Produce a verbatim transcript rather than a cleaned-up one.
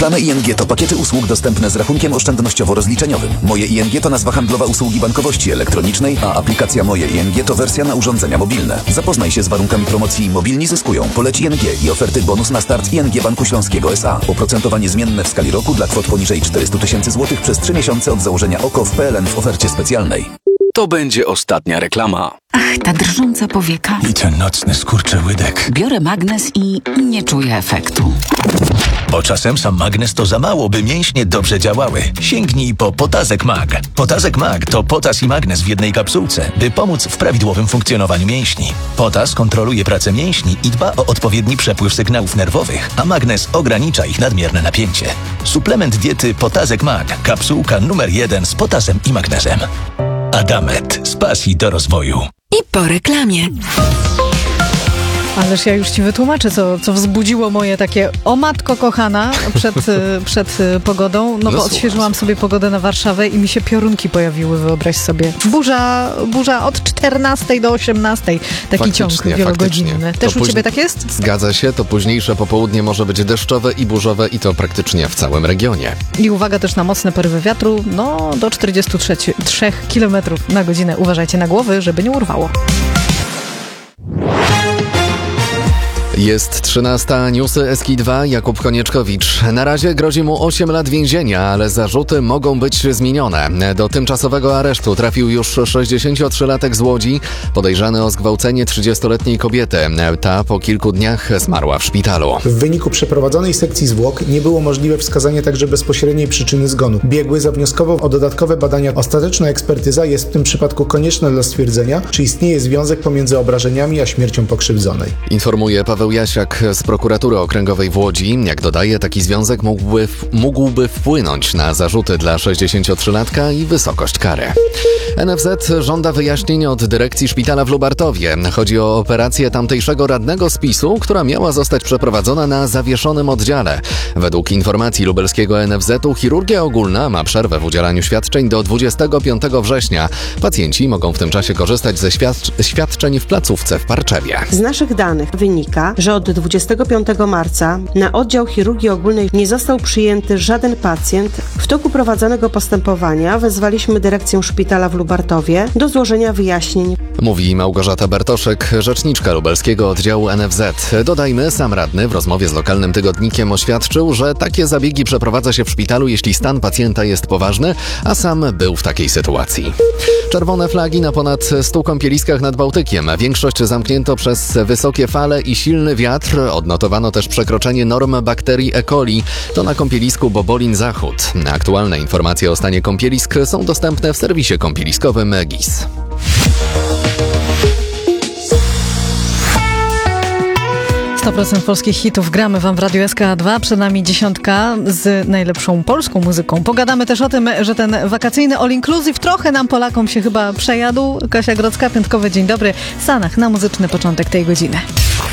Reklamy I N G to pakiety usług dostępne z rachunkiem oszczędnościowo-rozliczeniowym. Moje I N G to nazwa handlowa usługi bankowości elektronicznej, a aplikacja Moje I N G to wersja na urządzenia mobilne. Zapoznaj się z warunkami promocji Mobilni zyskują. Poleć I N G i oferty bonus na start I N G Banku Śląskiego S A. Oprocentowanie zmienne w skali roku dla kwot poniżej czterysta tysięcy złotych przez trzy miesiące od założenia O K O W P L N w ofercie specjalnej. To będzie ostatnia reklama. Ach, ta drżąca powieka. I ten nocny skurczyłydek. Biorę magnes i nie czuję efektu. Bo czasem sam magnes to za mało, by mięśnie dobrze działały. Sięgnij po Potazek Mag. Potazek Mag to potas i magnes w jednej kapsułce, by pomóc w prawidłowym funkcjonowaniu mięśni. Potas kontroluje pracę mięśni i dba o odpowiedni przepływ sygnałów nerwowych, a magnes ogranicza ich nadmierne napięcie. Suplement diety Potazek Mag. Kapsułka numer jeden z potasem i magnezem. Adamet. Z pasji do rozwoju. I po reklamie. Ależ ja już ci wytłumaczę, co, co wzbudziło moje takie o matko kochana przed, przed pogodą. No, no bo odświeżyłam sobie pogodę na Warszawę i mi się piorunki pojawiły, wyobraź sobie. Burza, burza od czternastej do osiemnastej. Taki faktycznie, ciąg wielogodzinny. Faktycznie. Też to u ciebie tak jest? Zgadza się, to późniejsze popołudnie może być deszczowe i burzowe i to praktycznie w całym regionie. I uwaga też na mocne porywy wiatru, no do czterdziestu trzech kilometrów na godzinę. Uważajcie na głowy, żeby nie urwało. Jest trzynasta, newsy S K I dwa, Jakub Konieczkowicz. Na razie grozi mu osiem lat więzienia, ale zarzuty mogą być zmienione. Do tymczasowego aresztu trafił już sześćdziesięciotrzylatek z Łodzi, podejrzany o zgwałcenie trzydziestoletniej kobiety. Ta po kilku dniach zmarła w szpitalu. W wyniku przeprowadzonej sekcji zwłok nie było możliwe wskazanie także bezpośredniej przyczyny zgonu. Biegły zawnioskował o dodatkowe badania. Ostateczna ekspertyza jest w tym przypadku konieczna dla stwierdzenia, czy istnieje związek pomiędzy obrażeniami a śmiercią pokrzywdzonej. Informuje Paweł Jasiak z prokuratury okręgowej w Łodzi. Jak dodaje, taki związek mógłby, mógłby wpłynąć na zarzuty dla sześćdziesięciotrzylatka i wysokość kary. N F Z żąda wyjaśnień od dyrekcji szpitala w Lubartowie. Chodzi o operację tamtejszego radnego z PiSu, która miała zostać przeprowadzona na zawieszonym oddziale. Według informacji lubelskiego N F Z-u chirurgia ogólna ma przerwę w udzielaniu świadczeń do dwudziestego piątego września. Pacjenci mogą w tym czasie korzystać ze świadcz- świadczeń w placówce w Parczewie. Z naszych danych wynika, że od dwudziestego piątego marca na oddział chirurgii ogólnej nie został przyjęty żaden pacjent. W toku prowadzonego postępowania wezwaliśmy dyrekcję szpitala w Lubartowie do złożenia wyjaśnień. Mówi Małgorzata Bartoszek, rzeczniczka lubelskiego oddziału N F Z. Dodajmy, sam radny w rozmowie z lokalnym tygodnikiem oświadczył, że takie zabiegi przeprowadza się w szpitalu, jeśli stan pacjenta jest poważny, a sam był w takiej sytuacji. Czerwone flagi na ponad stu kąpieliskach nad Bałtykiem. Większość zamknięto przez wysokie fale i silny wiatr. Odnotowano też przekroczenie norm bakterii E. coli. To na kąpielisku Bobolin Zachód. Aktualne informacje o stanie kąpielisk są dostępne w serwisie kąpieliskowym G I S. sto procent polskich hitów gramy wam w Radiu S K dwa. Przed nami dziesiątka z najlepszą polską muzyką. Pogadamy też o tym, że ten wakacyjny all inclusive trochę nam Polakom się chyba przejadł. Kasia Grodzka, piątkowy dzień dobry. Sanach na muzyczny początek tej godziny.